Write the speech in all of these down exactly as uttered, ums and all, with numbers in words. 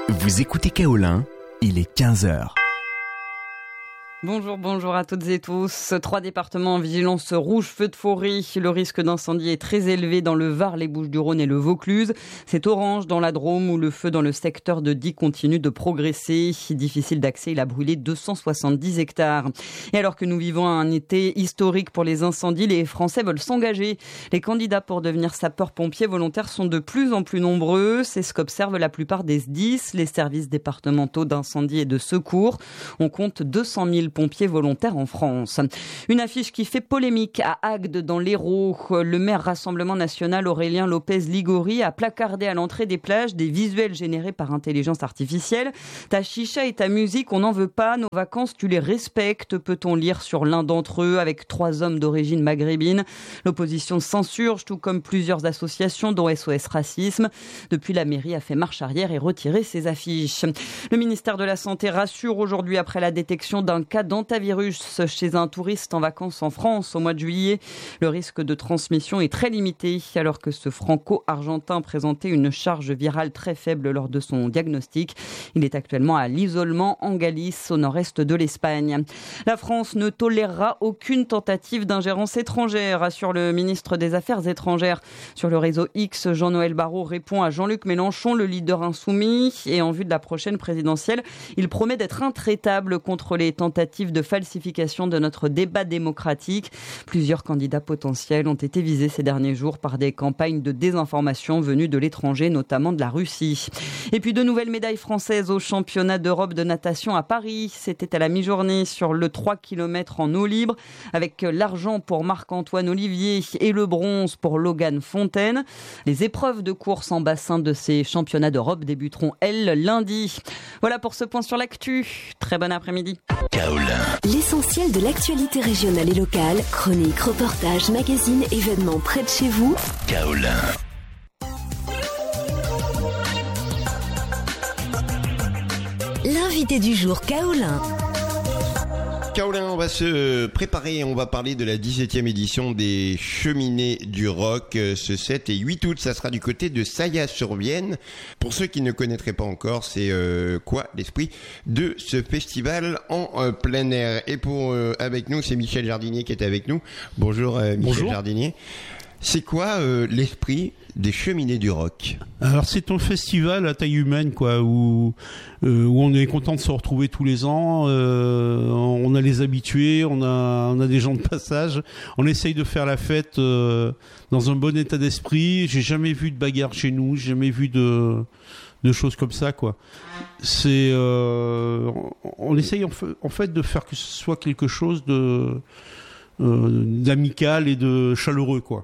Vous écoutez Kaolin, il est quinze heures. Bonjour, bonjour à toutes et tous. Trois départements en vigilance rouge feu de forêt. Le risque d'incendie est très élevé dans le Var, les Bouches-du-Rhône et le Vaucluse. C'est orange dans la Drôme où le feu dans le secteur de Die continue de progresser. Difficile d'accès, il a brûlé deux cent soixante-dix hectares. Et alors que nous vivons un été historique pour les incendies, les Français veulent s'engager. Les candidats pour devenir sapeurs-pompiers volontaires sont de plus en plus nombreux. C'est ce qu'observent la plupart des S D I S, les services départementaux d'incendie et de secours. On compte deux cent mille pompiers volontaires en France. Une affiche qui fait polémique à Agde dans l'Hérault. Le maire Rassemblement National Aurélien Lopez Ligori a placardé à l'entrée des plages des visuels générés par intelligence artificielle. Ta chicha et ta musique, on n'en veut pas. Nos vacances, tu les respectes, peut-on lire sur l'un d'entre eux avec trois hommes d'origine maghrébine. L'opposition s'insurge, tout comme plusieurs associations, dont S O S Racisme. Depuis, la mairie a fait marche arrière et retiré ses affiches. Le ministère de la Santé rassure aujourd'hui après la détection d'un cas d'antavirus chez un touriste en vacances en France au mois de juillet. Le risque de transmission est très limité alors que ce franco-argentin présentait une charge virale très faible lors de son diagnostic. Il est actuellement à l'isolement en Galice, au nord-est de l'Espagne. La France ne tolérera aucune tentative d'ingérence étrangère, assure le ministre des Affaires étrangères. Sur le réseau X, Jean-Noël Barrot répond à Jean-Luc Mélenchon, le leader insoumis. Et en vue de la prochaine présidentielle, il promet d'être intraitable contre les tentatives de falsification de notre débat démocratique. Plusieurs candidats potentiels ont été visés ces derniers jours par des campagnes de désinformation venues de l'étranger, notamment de la Russie. Et puis de nouvelles médailles françaises au championnat d'Europe de natation à Paris. C'était à la mi-journée sur le trois kilomètres en eau libre, avec l'argent pour Marc-Antoine Olivier et le bronze pour Logan Fontaine. Les épreuves de course en bassin de ces championnats d'Europe débuteront, elles, lundi. Voilà pour ce point sur l'actu. Très bon après-midi. Kaolin. L'essentiel de l'actualité régionale et locale, chroniques, reportages, magazines, événements près de chez vous. Kaolin. L'invité du jour, Kaolin. Kaolin, on va se préparer, on va parler de la dix-septième édition des Cheminées du Rock. Ce sept et huit août, ça sera du côté de Saillat-sur-Vienne. Pour ceux qui ne connaîtraient pas encore, c'est euh, quoi l'esprit de ce festival en euh, plein air. Et pour euh, avec nous, c'est Michel Jardinier qui est avec nous. Bonjour euh, Michel Bonjour. Jardinier. C'est quoi euh, l'esprit des Cheminées du Rock? Alors c'est un festival à taille humaine, quoi, où euh, où on est content de se retrouver tous les ans. Euh, on a les habitués, on a on a des gens de passage. On essaye de faire la fête euh, dans un bon état d'esprit. J'ai jamais vu de bagarre chez nous, j'ai jamais vu de de choses comme ça, quoi. C'est euh, on essaye en fait de faire que ce soit quelque chose de euh, d'amical et de chaleureux, quoi.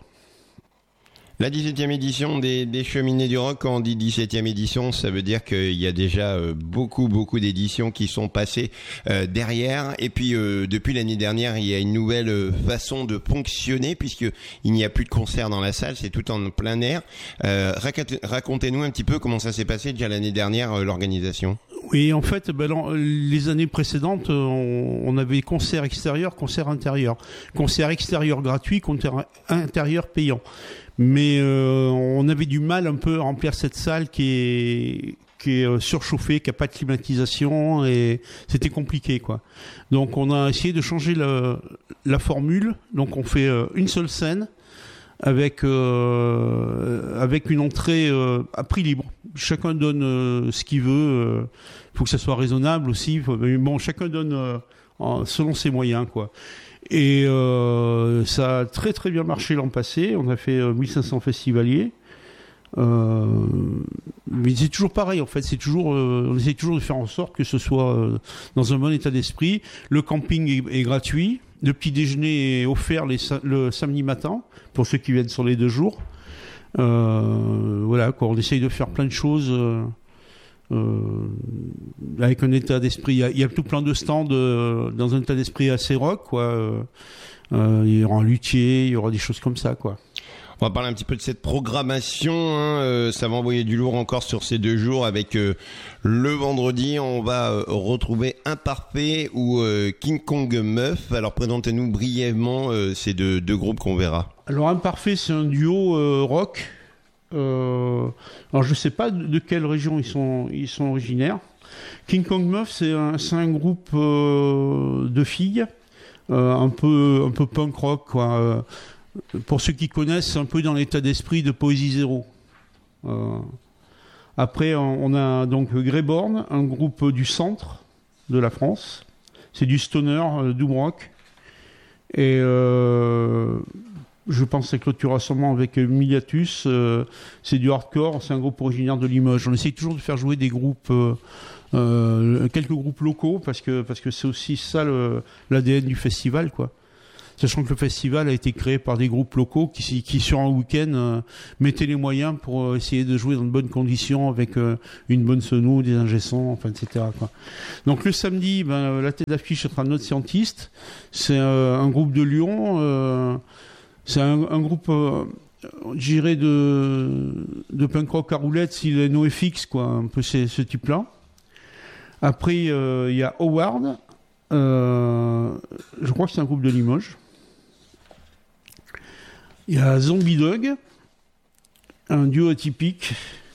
La dix-septième édition des, des Cheminées du Rock, quand on dit dix-septième édition, ça veut dire qu'il y a déjà euh, beaucoup, beaucoup d'éditions qui sont passées euh, derrière. Et puis, euh, depuis l'année dernière, il y a une nouvelle euh, façon de fonctionner puisqu'il n'y a plus de concerts dans la salle, c'est tout en plein air. Euh, racontez-nous un petit peu comment ça s'est passé déjà l'année dernière, euh, l'organisation. Oui, en fait, ben, les années précédentes, on, on avait concert extérieur, concert intérieur. Concert extérieur gratuit, concert intérieur payant. Mais euh, on avait du mal un peu à remplir cette salle qui est qui est surchauffée, qui a pas de climatisation et c'était compliqué, quoi. Donc on a essayé de changer le, la formule. Donc on fait euh, une seule scène avec euh, avec une entrée euh, à prix libre. Chacun donne euh, ce qu'il veut. Il euh, faut que ça soit raisonnable aussi. Mais bon, chacun donne euh, selon ses moyens, quoi. Et euh, ça a très très bien marché l'an passé. On a fait euh, mille cinq cents festivaliers. Euh, mais c'est toujours pareil, en fait. C'est toujours, euh, on essaie toujours de faire en sorte que ce soit euh, dans un bon état d'esprit. Le camping est, est gratuit. Le petit déjeuner est offert les, le samedi matin pour ceux qui viennent sur les deux jours. Euh, voilà, quoi. On essaye de faire plein de choses. Euh, Euh, avec un état d'esprit, il y a, il y a tout plein de stands euh, dans un état d'esprit assez rock, quoi. Euh, euh, il y aura un luthier, il y aura des choses comme ça, quoi. On va parler un petit peu de cette programmation, hein. euh, ça va envoyer du lourd encore sur ces deux jours avec euh, le vendredi, on va euh, retrouver Imparfait ou euh, King Kong Meuf. Alors présentez-nous brièvement euh, ces deux, deux groupes qu'on verra. Alors Imparfait, c'est un duo euh, rock Euh, alors je sais pas de, de quelle région ils sont, ils sont originaires. King Kong Meuf, c'est un, c'est un groupe euh, de filles, euh, un peu, un peu punk rock, quoi. Euh, pour ceux qui connaissent, c'est un peu dans l'état d'esprit de Poésie Zéro. Euh, après, on, on a donc Greyborn, un groupe du centre de la France. C'est du stoner, euh, doom rock. Et euh, je pense que ça clôturera sûrement avec Miliatus. Euh, c'est du hardcore, c'est un groupe originaire de Limoges. On essaye toujours de faire jouer des groupes, euh, euh, quelques groupes locaux, parce que, parce que c'est aussi ça le, l'A D N du festival, quoi. Sachant que le festival a été créé par des groupes locaux qui, qui sur un week-end, euh, mettaient les moyens pour euh, essayer de jouer dans de bonnes conditions avec euh, une bonne sono, des ingé-sons, enfin, et cetera, quoi. Donc le samedi, ben, la tête d'affiche sera Notre Scientiste. C'est euh, un groupe de Lyon. Euh, c'est un, un groupe, euh, je dirais, de, de punk rock à roulette, style NoFX, quoi, un peu ce, ce type-là. Après, il euh, y a Howard. Euh, je crois que c'est un groupe de Limoges. Il y a Zombie Dog, un duo atypique.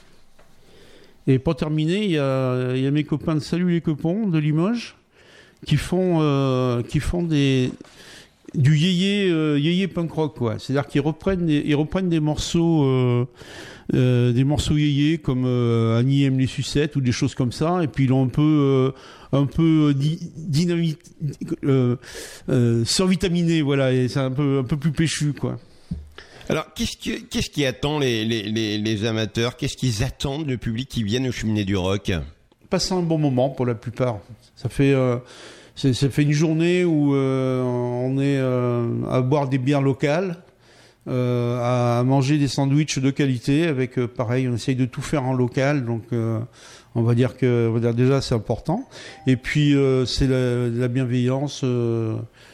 Et pour terminer, il y a, il y a mes copains de Salut les Copons de Limoges qui font, euh, qui font des, du yéyé, euh, yéyé punk rock, quoi. C'est-à-dire qu'ils reprennent des, ils reprennent des morceaux, euh, euh, des morceaux yéyé comme euh, Annie aime les sucettes ou des choses comme ça, et puis ils l'ont un peu, euh, un peu di- dynamite, euh, euh, survitaminé, voilà, et c'est un peu, un peu plus péchu, quoi. Alors, qu'est-ce qui, qu'est-ce qui attend les, les, les, les amateurs? Qu'est-ce qu'ils attendent, le public qui viennent aux Cheminées du Rock? Passer un bon moment pour la plupart. Ça fait, euh, c'est, ça fait une journée où euh, on est euh, à boire des bières locales, euh, à manger des sandwichs de qualité. Avec, euh, pareil, on essaye de tout faire en local, donc euh, on va dire que, on va dire déjà c'est important. Et puis euh, c'est la, la bienveillance. Euh,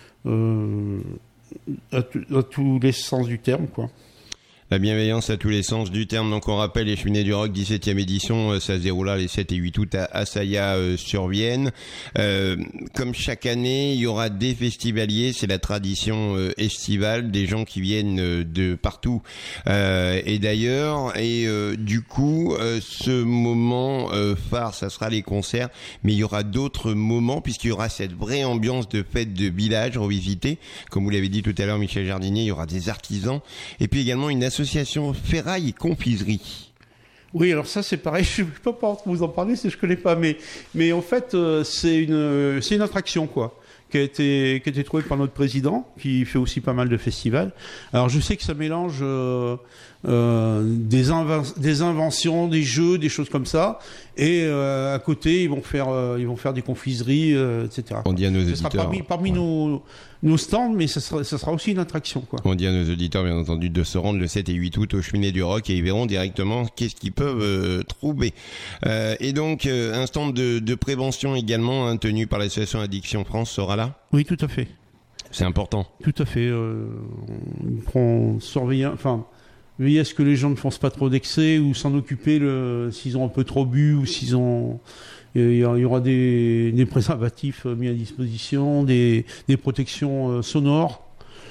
euh, À, t- à tous les sens du terme, quoi. La bienveillance à tous les sens du terme. Donc on rappelle les Cheminées du Rock, dix-septième édition, euh, ça se déroulera les sept et huit août à Assaillat-sur-Vienne. Euh, comme chaque année, il y aura des festivaliers, c'est la tradition euh, estivale, des gens qui viennent euh, de partout euh, et d'ailleurs. Et euh, du coup, euh, ce moment euh, phare, ça sera les concerts, mais il y aura d'autres moments puisqu'il y aura cette vraie ambiance de fête de village revisitée. Comme vous l'avez dit tout à l'heure, Michel Jardinier, il y aura des artisans et puis également une association ferraille et confiserie. Oui, alors ça c'est pareil, je ne peux pas vous en parler si je ne connais pas, mais, mais en fait euh, c'est, une, c'est une attraction, quoi, qui a été, qui a été trouvée par notre président, qui fait aussi pas mal de festivals. Alors je sais que ça mélange euh, euh, des, inven- des inventions, des jeux, des choses comme ça, et euh, à côté ils vont faire, euh, ils vont faire des confiseries, euh, et cetera. On dit à nos ça auditeurs. sera parmi, parmi ouais. nos, nos stands, mais ça sera, ça sera aussi une attraction, quoi. On dit à nos auditeurs, bien entendu, de se rendre le sept et huit août aux Cheminées du Rock et ils verront directement qu'est-ce qu'ils peuvent euh, trouver. Euh, et donc, euh, un stand de, de prévention également, hein, tenu par l'association Addiction France, sera là ? Oui, tout à fait. C'est important. Tout à fait. Euh, on prend surveiller, enfin, veiller à ce que les gens ne fassent pas trop d'excès ou s'en occuper le, s'ils ont un peu trop bu ou s'ils ont... Il y aura des, des préservatifs mis à disposition, des, des protections euh, sonores.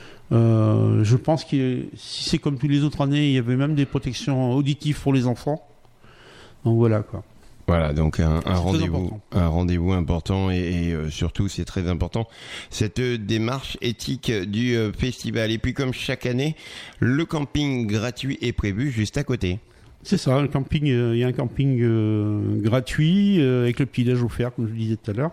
Euh, je pense que si c'est comme tous les autres années, il y avait même des protections auditives pour les enfants. Donc voilà, quoi. Voilà, donc un, un rendez-vous, un rendez-vous important et, et euh, surtout c'est très important cette euh, démarche éthique du euh, festival. Et puis comme chaque année, le camping gratuit est prévu juste à côté. C'est ça, le camping, euh, il y a un camping euh, gratuit euh, avec le petit-déj offert, comme je le disais tout à l'heure,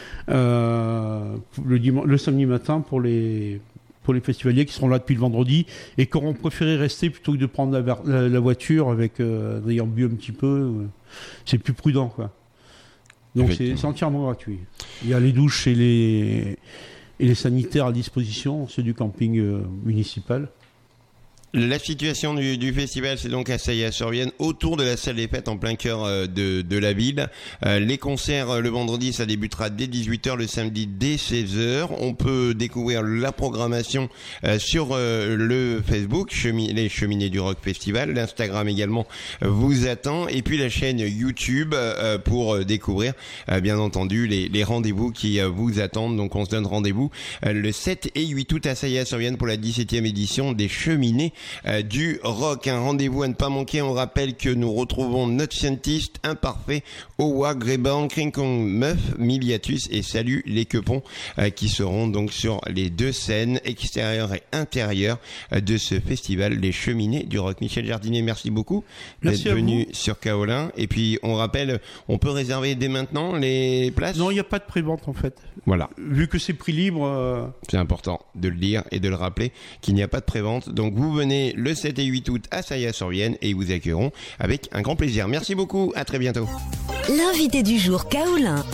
euh, le, dimanche, le samedi matin pour les pour les festivaliers qui seront là depuis le vendredi et qui auront préféré rester plutôt que de prendre la, la, la voiture avec euh, d'ailleurs bu un petit peu, euh, c'est plus prudent, quoi. Donc c'est, c'est entièrement gratuit. Il y a les douches et les et les sanitaires à disposition, ceux du camping euh, municipal. La situation du, du festival, c'est donc à Assaillat-sur-Vienne, autour de la salle des fêtes, en plein cœur euh, de, de la ville. Euh, les concerts, euh, le vendredi, ça débutera dès dix-huit heures, le samedi dès seize heures. On peut découvrir la programmation euh, sur euh, le Facebook, chemi- les Cheminées du Rock Festival. L'Instagram également euh, vous attend. Et puis la chaîne YouTube euh, pour euh, découvrir, euh, bien entendu, les, les rendez-vous qui euh, vous attendent. Donc on se donne rendez-vous euh, le sept et huit août à Assaillat-sur-Vienne pour la dix-septième édition des Cheminées euh, du rock. Un rendez-vous à ne pas manquer. On rappelle que nous retrouvons notre scientiste imparfait, Owa, Gréban, King Kong, Meuf, Miliatus et Salut les Quepons euh, qui seront donc sur les deux scènes extérieures et intérieures euh, de ce festival Les Cheminées du rock. Michel Jardinier, merci beaucoup merci d'être venu sur Kaolin. Et puis on rappelle, on peut réserver dès maintenant les places? Non, il n'y a pas de prévente en fait. Voilà. Vu que c'est prix libre. Euh... C'est important de le dire et de le rappeler qu'il n'y a pas de prévente. Donc vous venez le sept et huit août à Saillat-sur-Vienne et ils vous accueilleront avec un grand plaisir. Merci beaucoup, à très bientôt. L'invité du jour Kaolin.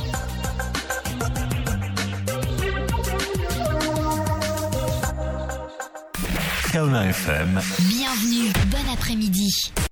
Kaolin F M. Bienvenue, bon après-midi.